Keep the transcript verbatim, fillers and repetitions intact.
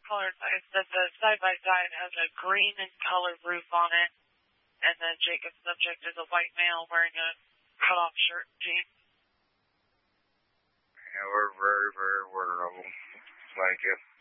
colored. I said the side-by-side has a green and colored roof on it, and then Jacob's subject is a white male wearing a cut-off shirt and jeans. Yeah, we're very, very aware of them. Thank you.